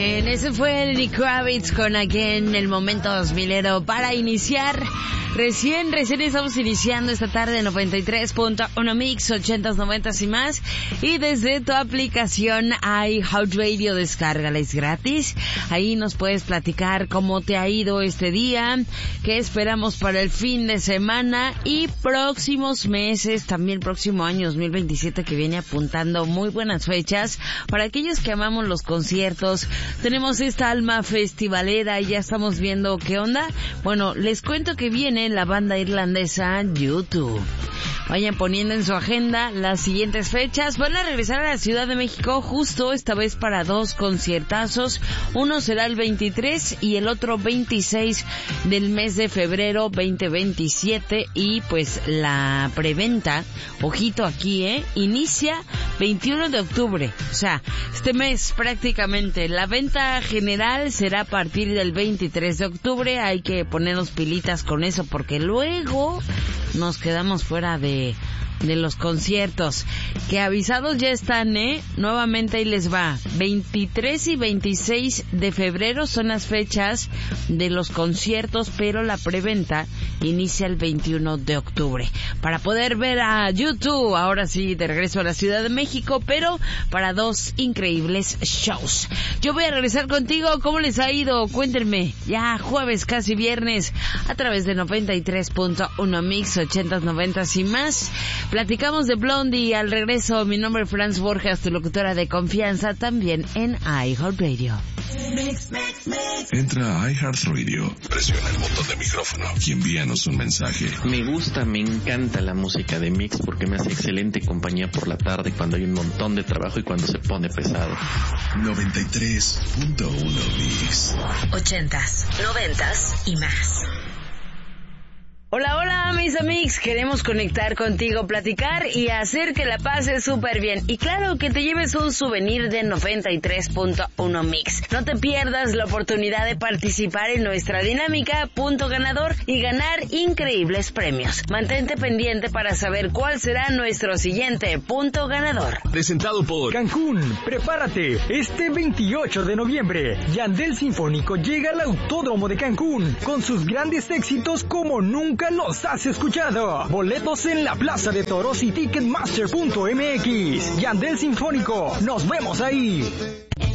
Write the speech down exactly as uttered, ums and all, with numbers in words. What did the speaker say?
En ese fue Lenny Kravitz con Again, el momento dos milero para iniciar. Recién, recién estamos iniciando esta tarde en noventa y tres punto uno Mix, ochentas, noventas y más. Y desde tu aplicación iHeartRadio, descárgala, es gratis. Ahí nos puedes platicar cómo te ha ido este día, qué esperamos para el fin de semana y próximos meses, también próximo año dos mil veintisiete, que viene apuntando muy buenas fechas. Para aquellos que amamos los conciertos, tenemos esta alma festivalera y ya estamos viendo qué onda. Bueno, les cuento que viene la banda irlandesa U dos. Vayan poniendo en su agenda las siguientes fechas. Van a regresar a la Ciudad de México justo esta vez para dos conciertazos. Uno será el veintitrés y el otro veintiséis del mes de febrero veinte veintisiete. Y pues la preventa, ojito aquí, eh, inicia veintiuno de octubre. O sea, este mes prácticamente. La venta general será a partir del veintitrés de octubre. Hay que ponernos pilitas con eso porque luego nos quedamos fuera de de los conciertos, que avisados ya están, ¿eh? Nuevamente ahí les va. veintitrés y veintiséis de febrero son las fechas de los conciertos, pero la preventa inicia el veintiuno de octubre. Para poder ver a U dos, ahora sí, de regreso a la Ciudad de México, pero para dos increíbles shows. Yo voy a regresar contigo. ¿Cómo les ha ido? Cuéntenme. Ya jueves, casi viernes, a través de noventa y tres punto uno Mix, ochentas, noventas y más. Platicamos de Blondie al regreso. Mi nombre es Franz Borjas, tu locutora de confianza, también en iHeartRadio. Entra a iHeartRadio, presiona el botón de micrófono y envíanos un mensaje. Me gusta, me encanta la música de Mix porque me hace excelente compañía por la tarde cuando hay un montón de trabajo y cuando se pone pesado. noventa y tres punto uno Mix. Ochentas, noventas y más. Hola, hola, mis amigos. Queremos conectar contigo, platicar y hacer que la pases súper bien. Y claro, que te lleves un souvenir de noventa y tres punto uno Mix. No te pierdas la oportunidad de participar en nuestra dinámica Punto Ganador y ganar increíbles premios. Mantente pendiente para saber cuál será nuestro siguiente Punto Ganador. Presentado por Cancún. Prepárate. Este veintiocho de noviembre, Yandel Sinfónico llega al Autódromo de Cancún con sus grandes éxitos como nunca los has escuchado. Boletos en la Plaza de Toros y Ticketmaster punto M X. Yandel Sinfónico. Nos vemos ahí.